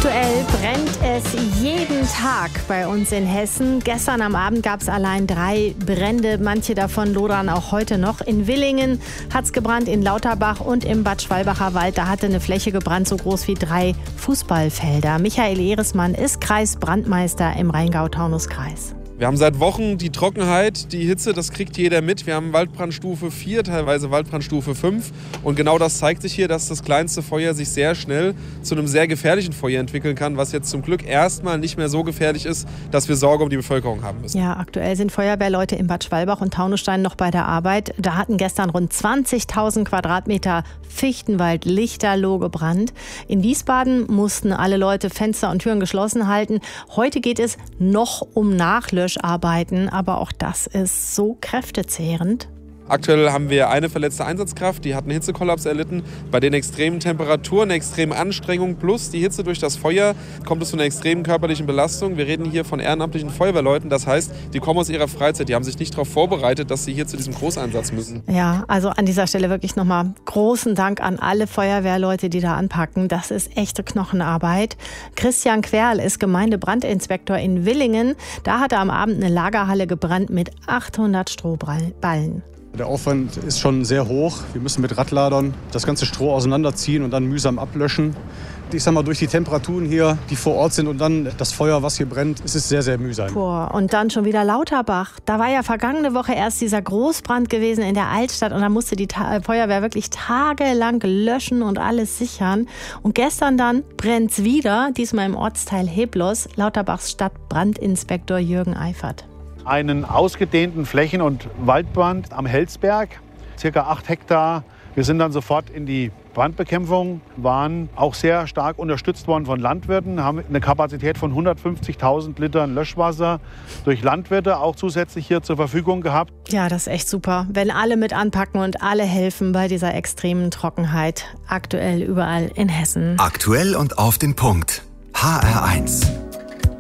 Aktuell brennt es jeden Tag bei uns in Hessen. Gestern am Abend gab es allein 3 Brände. Manche davon lodern auch heute noch. In Willingen hat es gebrannt, in Lauterbach und im Bad Schwalbacher Wald. Da hatte eine Fläche gebrannt, so groß wie 3 Fußballfelder. Michael Ehresmann ist Kreisbrandmeister im Rheingau-Taunus-Kreis. Wir haben seit Wochen die Trockenheit, die Hitze, das kriegt jeder mit. Wir haben Waldbrandstufe 4, teilweise Waldbrandstufe 5. Und genau das zeigt sich hier, dass das kleinste Feuer sich sehr schnell zu einem sehr gefährlichen Feuer entwickeln kann, was jetzt zum Glück erstmal nicht mehr so gefährlich ist, dass wir Sorge um die Bevölkerung haben müssen. Ja, aktuell sind Feuerwehrleute in Bad Schwalbach und Taunusstein noch bei der Arbeit. Da hatten gestern rund 20.000 Quadratmeter Fichtenwald lichterloh gebrannt. In Wiesbaden mussten alle Leute Fenster und Türen geschlossen halten. Heute geht es noch um Nachlöscharbeiten, aber auch das ist so kräftezehrend. Aktuell haben wir eine verletzte Einsatzkraft, die hat einen Hitzekollaps erlitten. Bei den extremen Temperaturen, extremen Anstrengungen plus die Hitze durch das Feuer kommt es zu einer extremen körperlichen Belastung. Wir reden hier von ehrenamtlichen Feuerwehrleuten, das heißt, die kommen aus ihrer Freizeit, die haben sich nicht darauf vorbereitet, dass sie hier zu diesem Großeinsatz müssen. Ja, also an dieser Stelle wirklich nochmal großen Dank an alle Feuerwehrleute, die da anpacken. Das ist echte Knochenarbeit. Christian Querl ist Gemeindebrandinspektor in Willingen. Da hat er am Abend eine Lagerhalle gebrannt mit 800 Strohballen. Der Aufwand ist schon sehr hoch. Wir müssen mit Radladern das ganze Stroh auseinanderziehen und dann mühsam ablöschen. Ich sag mal, durch die Temperaturen hier, die vor Ort sind und dann das Feuer, was hier brennt, ist es sehr, sehr mühsam. Und dann schon wieder Lauterbach. Da war ja vergangene Woche erst dieser Großbrand gewesen in der Altstadt und da musste die Feuerwehr wirklich tagelang löschen und alles sichern. Und gestern dann brennt's wieder, diesmal im Ortsteil Heblos, Lauterbachs Stadtbrandinspektor Jürgen Eifert. Einen ausgedehnten Flächen- und Waldbrand am Helsberg, ca. 8 Hektar. Wir sind dann sofort in die Brandbekämpfung, waren auch sehr stark unterstützt worden von Landwirten, haben eine Kapazität von 150.000 Litern Löschwasser durch Landwirte auch zusätzlich hier zur Verfügung gehabt. Ja, das ist echt super, wenn alle mit anpacken und alle helfen bei dieser extremen Trockenheit. Aktuell überall in Hessen. Aktuell und auf den Punkt. HR1.